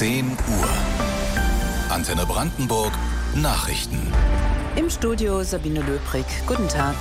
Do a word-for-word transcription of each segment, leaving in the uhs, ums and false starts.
zehn Uhr. Antenne Brandenburg Nachrichten. Im Studio Sabine Löbrig. Guten Tag.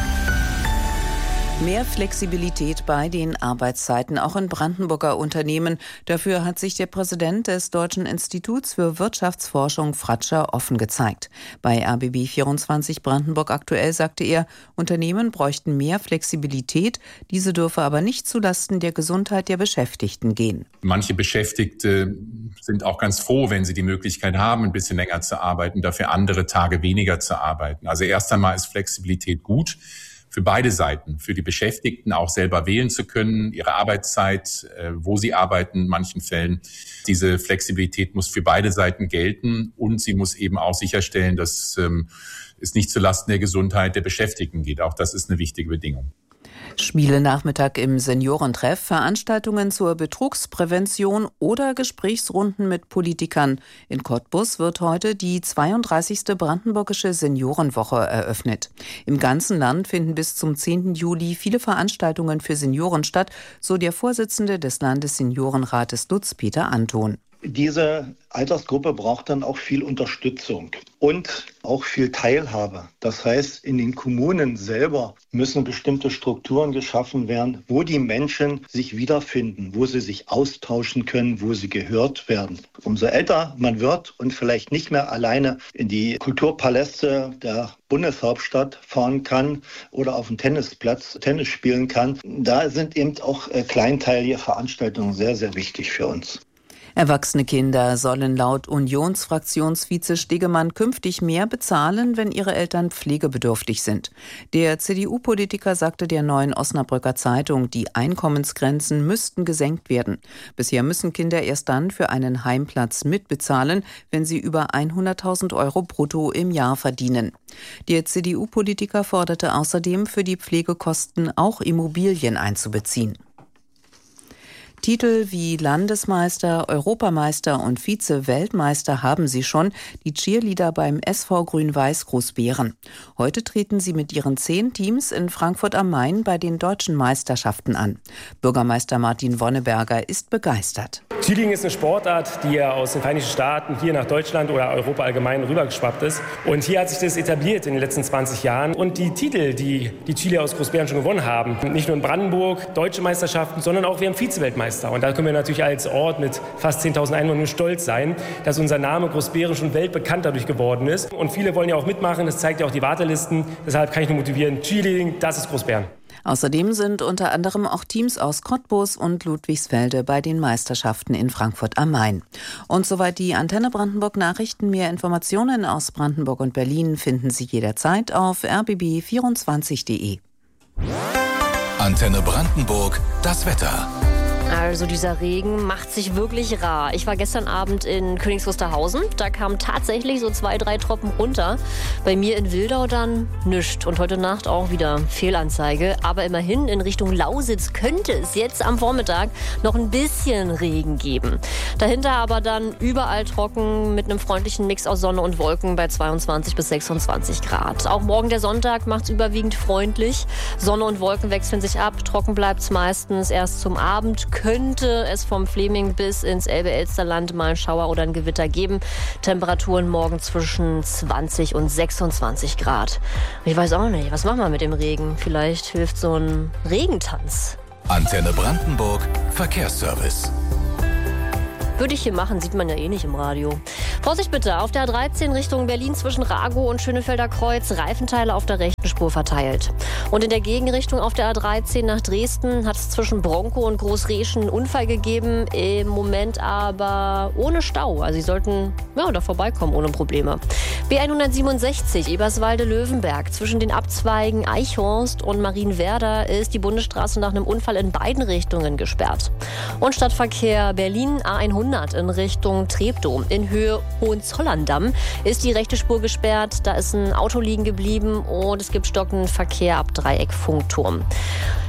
Mehr Flexibilität bei den Arbeitszeiten, auch in Brandenburger Unternehmen. Dafür hat sich der Präsident des Deutschen Instituts für Wirtschaftsforschung, Fratscher, offen gezeigt. Bei R B B vierundzwanzig Brandenburg aktuell sagte er, Unternehmen bräuchten mehr Flexibilität. Diese dürfe aber nicht zulasten der Gesundheit der Beschäftigten gehen. Manche Beschäftigte sind auch ganz froh, wenn sie die Möglichkeit haben, ein bisschen länger zu arbeiten, dafür andere Tage weniger zu arbeiten. Also erst einmal ist Flexibilität gut. Für beide Seiten, für die Beschäftigten auch selber wählen zu können, ihre Arbeitszeit, wo sie arbeiten in manchen Fällen. Diese Flexibilität muss für beide Seiten gelten und sie muss eben auch sicherstellen, dass es nicht zulasten der Gesundheit der Beschäftigten geht. Auch das ist eine wichtige Bedingung. Spiele-Nachmittag im Seniorentreff, Veranstaltungen zur Betrugsprävention oder Gesprächsrunden mit Politikern. In Cottbus wird heute die zweiunddreißigste Brandenburgische Seniorenwoche eröffnet. Im ganzen Land finden bis zum zehnten Juli viele Veranstaltungen für Senioren statt, so der Vorsitzende des Landesseniorenrates Lutz, Peter Anton. Diese Altersgruppe braucht dann auch viel Unterstützung und auch viel Teilhabe. Das heißt, in den Kommunen selber müssen bestimmte Strukturen geschaffen werden, wo die Menschen sich wiederfinden, wo sie sich austauschen können, wo sie gehört werden. Umso älter man wird und vielleicht nicht mehr alleine in die Kulturpaläste der Bundeshauptstadt fahren kann oder auf dem Tennisplatz Tennis spielen kann, da sind eben auch kleinteilige Veranstaltungen sehr, sehr wichtig für uns. Erwachsene Kinder sollen laut Unionsfraktionsvize Stegemann künftig mehr bezahlen, wenn ihre Eltern pflegebedürftig sind. Der C D U-Politiker sagte der Neuen Osnabrücker Zeitung, die Einkommensgrenzen müssten gesenkt werden. Bisher müssen Kinder erst dann für einen Heimplatz mitbezahlen, wenn sie über hunderttausend Euro brutto im Jahr verdienen. Der C D U-Politiker forderte außerdem, für die Pflegekosten auch Immobilien einzubeziehen. Titel wie Landesmeister, Europameister und Vize-Weltmeister haben sie schon, die Cheerleader beim S V Grün-Weiß Großbären. Heute treten sie mit ihren zehn Teams in Frankfurt am Main bei den deutschen Meisterschaften an. Bürgermeister Martin Wonneberger ist begeistert. Cheerleading ist eine Sportart, die ja aus den Vereinigten Staaten hier nach Deutschland oder Europa allgemein rübergeschwappt ist. Und hier hat sich das etabliert in den letzten zwanzig Jahren. Und die Titel, die die Cheerleader aus Großbären schon gewonnen haben, nicht nur in Brandenburg, deutsche Meisterschaften, sondern auch wir haben Vize-Weltmeister. Und da können wir natürlich als Ort mit fast zehntausend Einwohnern nur stolz sein, dass unser Name Großbären schon weltbekannt dadurch geworden ist. Und viele wollen ja auch mitmachen, das zeigt ja auch die Wartelisten. Deshalb kann ich nur motivieren, Cheerleading, das ist Großbären. Außerdem sind unter anderem auch Teams aus Cottbus und Ludwigsfelde bei den Meisterschaften in Frankfurt am Main. Und soweit die Antenne Brandenburg Nachrichten. Mehr Informationen aus Brandenburg und Berlin finden Sie jederzeit auf r b b vierundzwanzig punkt d e. Antenne Brandenburg, das Wetter. Also dieser Regen macht sich wirklich rar. Ich war gestern Abend in Königs Wusterhausen. Da kamen tatsächlich so zwei, drei Tropfen runter. Bei mir in Wildau dann nichts. Und heute Nacht auch wieder Fehlanzeige. Aber immerhin in Richtung Lausitz könnte es jetzt am Vormittag noch ein bisschen Regen geben. Dahinter aber dann überall trocken mit einem freundlichen Mix aus Sonne und Wolken bei zweiundzwanzig bis sechsundzwanzig Grad. Auch morgen der Sonntag macht es überwiegend freundlich. Sonne und Wolken wechseln sich ab. Trocken bleibt es meistens erst zum Abend. Könnte es vom Fleming bis ins Elbe-Elsterland mal einen Schauer oder ein Gewitter geben. Temperaturen morgen zwischen zwanzig und sechsundzwanzig Grad. Ich weiß auch nicht, was machen wir mit dem Regen? Vielleicht hilft so ein Regentanz. Antenne Brandenburg, Verkehrsservice. Würde ich hier machen, sieht man ja eh nicht im Radio. Vorsicht bitte, auf der A dreizehn Richtung Berlin zwischen Ragow und Schönefelder Kreuz, Reifenteile auf der rechten Spur verteilt. Und in der Gegenrichtung auf der A dreizehn nach Dresden hat es zwischen Bronkow und Großreschen einen Unfall gegeben, im Moment aber ohne Stau. Also Sie sollten ja, da vorbeikommen ohne Probleme. B hundertsiebenundsechzig Eberswalde-Löwenberg zwischen den Abzweigen Eichhorst und Marienwerder ist die Bundesstraße nach einem Unfall in beiden Richtungen gesperrt. Und Stadtverkehr Berlin A hundert in Richtung Treptow. In Höhe Hohenzollern-Damm ist die rechte Spur gesperrt. Da ist ein Auto liegen geblieben und es gibt stockenden Verkehr ab Dreieck Funkturm.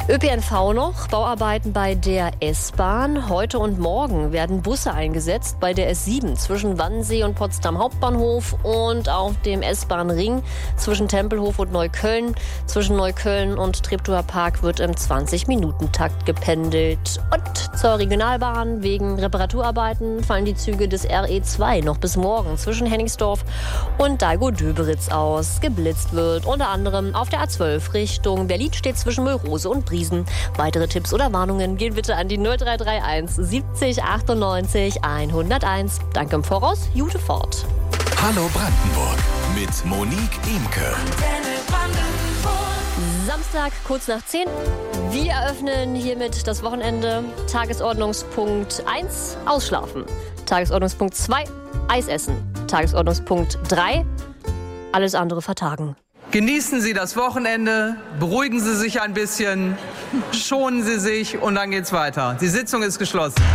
Ö P N V noch, Bauarbeiten bei der S-Bahn. Heute und morgen werden Busse eingesetzt bei der S sieben zwischen Wannsee und Potsdam Hauptbahnhof und auf dem S-Bahn-Ring zwischen Tempelhof und Neukölln. Zwischen Neukölln und Treptower Park wird im zwanzig-Minuten-Takt gependelt. Und zur Regionalbahn. Wegen Reparaturarbeiten fallen die Züge des R E zwei noch bis morgen zwischen Hennigsdorf und Dahlgow-Döberitz aus. Geblitzt wird unter anderem auf der A zwölf Richtung Berlin steht zwischen Müllrose und Briesen. Weitere Tipps oder Warnungen gehen bitte an die null drei drei eins siebzig achtundneunzig hunderteins. Danke im Voraus, gute Fahrt. Hallo Brandenburg mit Monique Imke. Samstag, kurz nach zehn. Wir eröffnen hiermit das Wochenende. Tagesordnungspunkt eins, Ausschlafen. Tagesordnungspunkt zwei, Eis essen. Tagesordnungspunkt drei, alles andere vertagen. Genießen Sie das Wochenende, beruhigen Sie sich ein bisschen, schonen Sie sich und dann geht's weiter. Die Sitzung ist geschlossen.